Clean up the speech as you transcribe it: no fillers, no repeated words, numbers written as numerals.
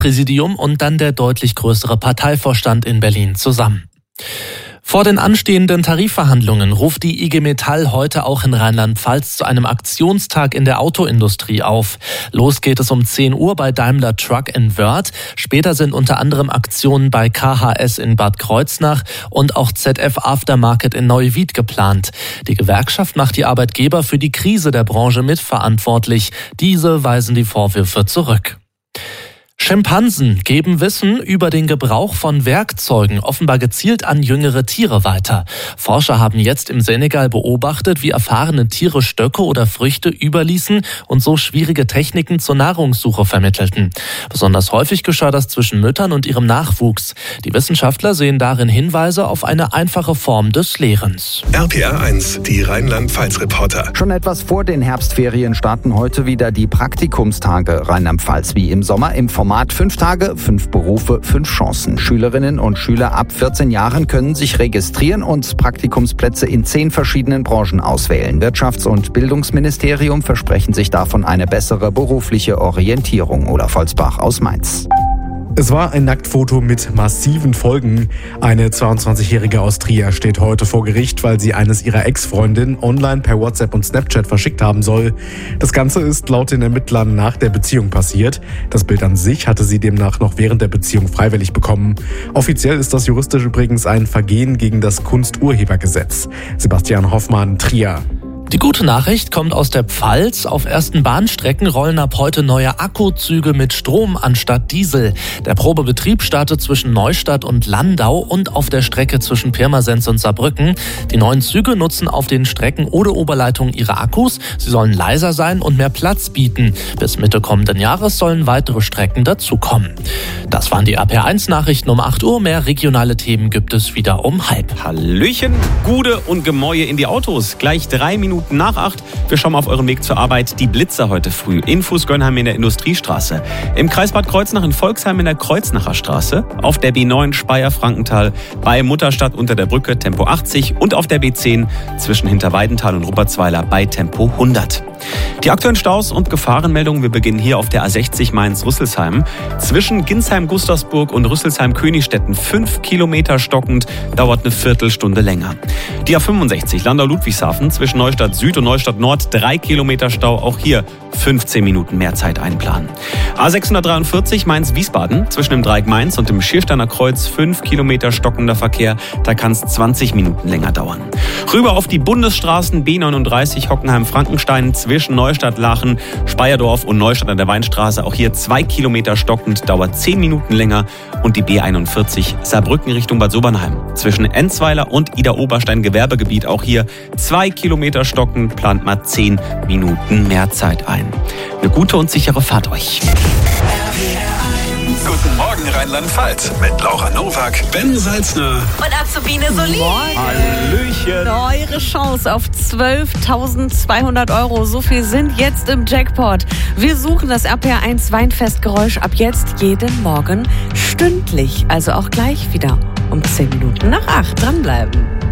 Präsidium und dann der deutlich größere Parteivorstand in Berlin zusammen. Vor den anstehenden Tarifverhandlungen ruft die IG Metall heute auch in Rheinland-Pfalz zu einem Aktionstag in der Autoindustrie auf. Los geht es um 10 Uhr bei Daimler Truck in Wörth. Später sind unter anderem Aktionen bei KHS in Bad Kreuznach und auch ZF Aftermarket in Neuwied geplant. Die Gewerkschaft macht die Arbeitgeber für die Krise der Branche mitverantwortlich. Diese weisen die Vorwürfe zurück. Schimpansen geben Wissen über den Gebrauch von Werkzeugen offenbar gezielt an jüngere Tiere weiter. Forscher haben jetzt im Senegal beobachtet, wie erfahrene Tiere Stöcke oder Früchte überließen und so schwierige Techniken zur Nahrungssuche vermittelten. Besonders häufig geschah das zwischen Müttern und ihrem Nachwuchs. Die Wissenschaftler sehen darin Hinweise auf eine einfache Form des Lehrens. RPR1, die Rheinland-Pfalz-Reporter. Schon etwas vor den Herbstferien starten heute wieder die Praktikumstage Rheinland-Pfalz wie im Sommer im Format 5 Tage, 5 Berufe, 5 Chancen. Schülerinnen und Schüler ab 14 Jahren können sich registrieren und Praktikumsplätze in 10 verschiedenen Branchen auswählen. Wirtschafts- und Bildungsministerium versprechen sich davon eine bessere berufliche Orientierung. Olaf Holzbach aus Mainz. Es war ein Nacktfoto mit massiven Folgen. Eine 22-Jährige aus Trier steht heute vor Gericht, weil sie eines ihrer Ex-Freundinnen online per WhatsApp und Snapchat verschickt haben soll. Das Ganze ist laut den Ermittlern nach der Beziehung passiert. Das Bild an sich hatte sie demnach noch während der Beziehung freiwillig bekommen. Offiziell ist das juristisch übrigens ein Vergehen gegen das Kunsturhebergesetz. Sebastian Hoffmann, Trier. Die gute Nachricht kommt aus der Pfalz. Auf ersten Bahnstrecken rollen ab heute neue Akkuzüge mit Strom anstatt Diesel. Der Probebetrieb startet zwischen Neustadt und Landau und auf der Strecke zwischen Pirmasens und Saarbrücken. Die neuen Züge nutzen auf den Strecken ohne Oberleitung ihre Akkus. Sie sollen leiser sein und mehr Platz bieten. Bis Mitte kommenden Jahres sollen weitere Strecken dazukommen. Das waren die RPR1-Nachrichten um 8 Uhr. Mehr regionale Themen gibt es wieder um 7:30. Hallöchen, Gude und Gemäue in die Autos. Gleich 3 Minuten nach 8. Wir schauen mal auf euren Weg zur Arbeit. Die Blitzer heute früh in Fußgönheim in der Industriestraße. Im Kreis Bad Kreuznach in Volksheim in der Kreuznacher Straße. Auf der B9 Speyer-Frankenthal bei Mutterstadt unter der Brücke Tempo 80 und auf der B10 zwischen Hinterweidenthal und Ruppertsweiler bei Tempo 100. Die aktuellen Staus und Gefahrenmeldungen, wir beginnen hier auf der A60 Mainz-Rüsselsheim. Zwischen Ginsheim-Gustavsburg und Rüsselsheim-Königstetten 5 Kilometer stockend, dauert eine Viertelstunde länger. Die A65 Landau-Ludwigshafen zwischen Neustadt Süd und Neustadt Nord 3 Kilometer Stau, auch hier 15 Minuten mehr Zeit einplanen. A643 Mainz-Wiesbaden zwischen dem Dreieck Mainz und dem Schiersteiner Kreuz 5 Kilometer stockender Verkehr, da kann es 20 Minuten länger dauern. Rüber auf die Bundesstraßen B39 Hockenheim-Frankenstein zwischen Neustadt-Lachen, Speyerdorf und Neustadt an der Weinstraße. Auch hier 2 Kilometer stockend, dauert 10 Minuten länger. Und die B41 Saarbrücken Richtung Bad Sobernheim. Zwischen Enzweiler und Ida-Oberstein Gewerbegebiet. Auch hier 2 Kilometer stockend, plant mal 10 Minuten mehr Zeit ein. Eine gute und sichere Fahrt euch. Guten Morgen Rheinland-Pfalz mit Laura Nowak, Ben Salzner und Azubine Solin. Hallöchen. Eure Chance auf 12.200 €. So viel sind jetzt im Jackpot. Wir suchen das RPR1 Weinfestgeräusch ab jetzt jeden Morgen stündlich. Also auch gleich wieder um 10 Minuten nach 8. Dranbleiben.